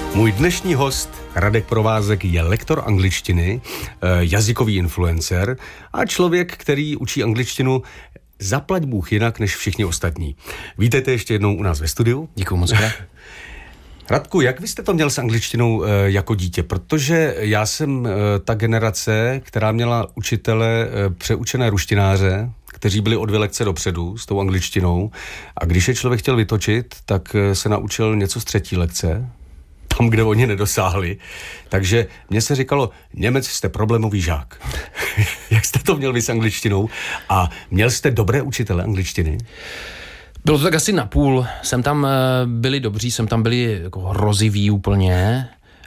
Můj dnešní host Radek Provázek je lektor angličtiny, jazykový influencer a člověk, který učí angličtinu zaplať Bůh jinak než všichni ostatní. Vítejte ještě jednou u nás ve studiu. Děkuju moc. Radku, jak vy jste to měl s angličtinou jako dítě? Protože já jsem ta generace, která měla učitele přeučené ruštináře, kteří byli o 2 lekce dopředu s tou angličtinou, a když je člověk chtěl vytočit, tak se naučil něco z 3. lekce, tam, kde oni nedosáhli. Takže mně se říkalo, Němec jste problémový žák. Jak jste to měl vy s angličtinou? A měl jste dobré učitele angličtiny? Bylo to tak asi napůl. Sem tam byli dobří, sem tam byli jako hroziví úplně.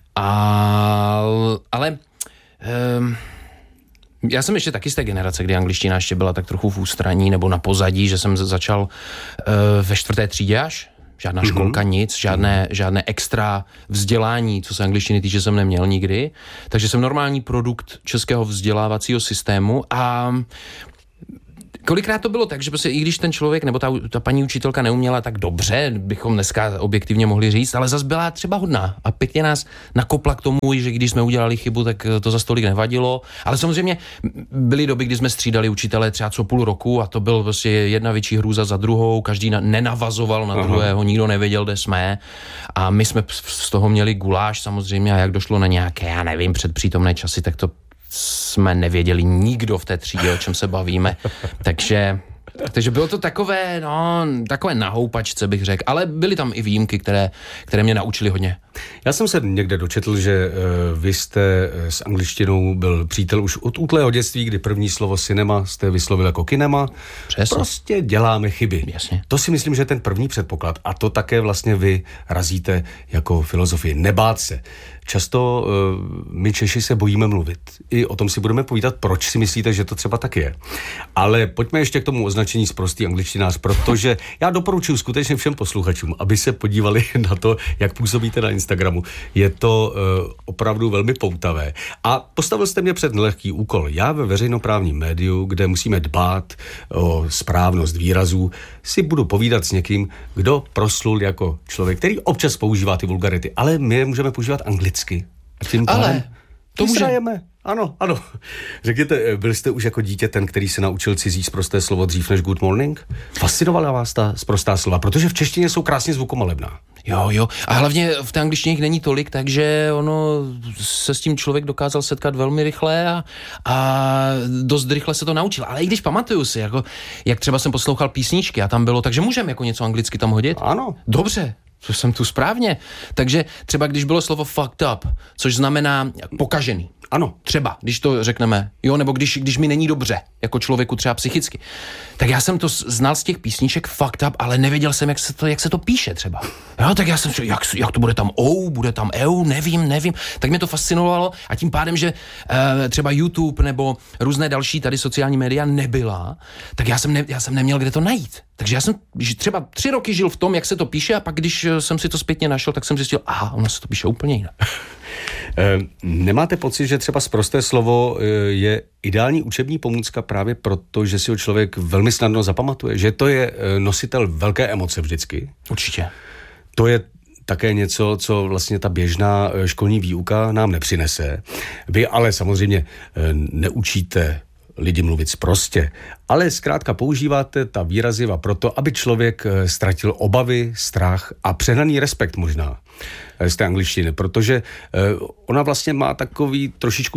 Ale já jsem ještě taky z té generace, kdy angličtina ještě byla tak trochu v ústraní nebo na pozadí, že jsem začal ve 4. třídě až. Žádná školka, nic, žádné extra vzdělání, co se angličtiny týče, jsem neměl nikdy. Takže jsem normální produkt českého vzdělávacího systému a kolikrát to bylo tak, že prostě i když ten člověk nebo ta paní učitelka neuměla tak dobře, bychom dneska objektivně mohli říct, ale zas byla třeba hodná a pěkně nás nakopla k tomu, že když jsme udělali chybu, tak to za tolik nevadilo. Ale samozřejmě byly doby, kdy jsme střídali učitele třeba co půl roku a to byl prostě jedna větší hrůza za druhou, každý nenavazoval na druhého, nikdo nevěděl, kde jsme a my jsme z toho měli guláš samozřejmě a jak došlo na nějaké, já nevím, předpřítomné časy, tak to jsme nevěděli nikdo v té třídě, o čem se bavíme. Takže bylo to takové na houpačce, bych řekl. Ale byly tam i výjimky, které mě naučily hodně. Já jsem se někde dočetl, že vy jste s angličtinou byl přítel už od útlého dětství, kdy první slovo cinema jste vyslovil jako kinema. Přesně. Prostě děláme chyby. Jasně. To si myslím, že je ten první předpoklad. A to také vlastně vy razíte jako filozofii. Nebát se. Často my Češi se bojíme mluvit. I o tom si budeme povídat, proč si myslíte, že to třeba tak je. Ale pojďme ještě k tomu označení sprostý angličtinář, protože já doporučuji skutečně všem posluchačům, aby se podívali na to, jak působíte na Instagramu. Je to opravdu velmi poutavé. A postavil jste mě před nelehký úkol. Já ve veřejnoprávním médiu, kde musíme dbát o správnost výrazů, si budu povídat s někým, kdo proslul jako člověk, který občas používá ty vulgarity, ale my je můžeme používat anglicky. A tím ale to můžeme. Ano. Řekněte, byl jste už jako dítě ten, který se naučil cizí sprosté slovo dřív než good morning? Fascinovala vás ta sprostá slova, protože v češtině jsou krásně zvukomalebná. Jo. A hlavně v té angličtině jich není tolik, takže ono se s tím člověk dokázal setkat velmi rychle a dost rychle se to naučil. Ale i když pamatuju si, jako, jak třeba jsem poslouchal písničky a tam bylo, takže můžeme jako něco anglicky tam hodit? Ano. Dobře. To jsem tu správně. Takže třeba když bylo slovo fucked up, což znamená pokažený. Ano. Třeba, když to řekneme, jo, nebo když mi není dobře, jako člověku třeba psychicky. Tak já jsem to znal z těch písniček fucked up, ale nevěděl jsem, jak se to píše třeba. Jo, tak já jsem jak to bude tam bude tam nevím. Tak mě to fascinovalo a tím pádem, že třeba YouTube nebo různé další tady sociální média nebyla, tak já jsem neměl kde to najít. Takže já jsem třeba 3 roky žil v tom, jak se to píše a pak, když jsem si to zpětně našel, tak jsem zjistil, ono se to píše úplně jinak. Nemáte pocit, že třeba sprosté slovo je ideální učební pomůcka právě proto, že si ho člověk velmi snadno zapamatuje? Že to je nositel velké emoce vždycky? Určitě. To je také něco, co vlastně ta běžná školní výuka nám nepřinese. Vy ale samozřejmě neučíte lidi mluvit sprostě, ale zkrátka používáte ta výraziva proto, aby člověk ztratil obavy, strach a přehnaný respekt možná z té angličtiny, protože ona vlastně má takový trošičku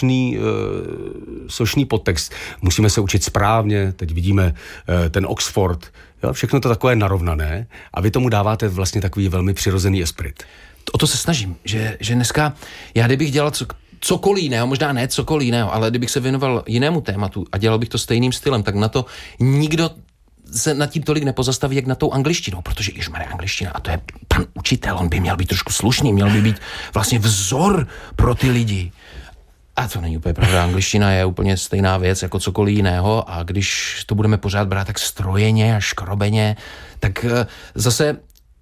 sošný podtext. Musíme se učit správně, teď vidíme ten Oxford, jo, všechno to takové narovnané a vy tomu dáváte vlastně takový velmi přirozený esprit. O to se snažím, že dneska, já kdybych dělal cokoliv jiného, možná ne cokoliv jiného, ale kdybych se věnoval jinému tématu a dělal bych to stejným stylem, tak na to nikdo se nad tím tolik nepozastaví, jak na tou angličtinou, protože ježmarja angličtina, a to je pan učitel, on by měl být trošku slušný, měl by být vlastně vzor pro ty lidi. A to není úplně pravda, angličtina je úplně stejná věc jako cokoliv jiného a když to budeme pořád brát tak strojeně a škrobeně, tak zase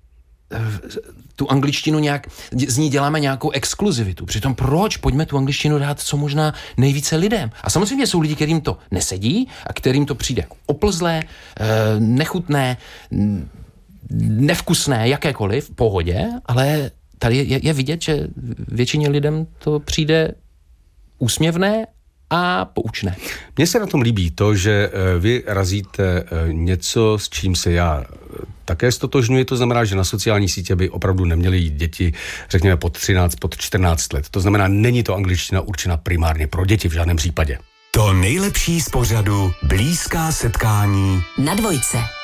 tu angličtinu nějak, z ní děláme nějakou exkluzivitu. Přitom proč? Pojďme tu angličtinu dát co možná nejvíce lidem. A samozřejmě jsou lidi, kterým to nesedí a kterým to přijde oplzlé, nechutné, nevkusné, jakékoliv, v pohodě, ale tady je vidět, že většině lidem to přijde úsměvné a poučné. Mně se na tom líbí to, že vy razíte něco, s čím se já také stotožňuji, to znamená, že na sociální sítě by opravdu neměly jít děti, řekněme, pod 13, pod 14 let. To znamená, není to angličtina určena primárně pro děti v žádném případě. To nejlepší z pořadu Blízká setkání na Dvojce.